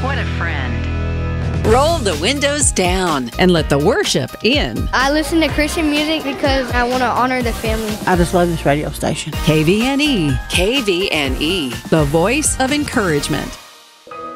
What a friend. Roll the windows down and let the worship in. I listen to Christian music because I want to honor the family. I just love this radio station. KVNE, the voice of encouragement.